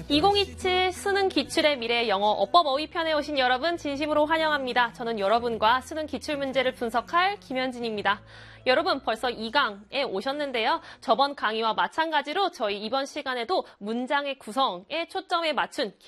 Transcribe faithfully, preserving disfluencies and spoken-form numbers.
이천이십칠 수능 기출의 미래 영어 어법 어휘편에 오신 여러분 진심으로 환영합니다. 저는 여러분과 수능 기출 문제를 분석할 김현진입니다. 여러분 벌써 이 강에 오셨는데요. 저번 강의와 마찬가지로 저희 이번 시간에도 문장의 구성에 초점에 맞춘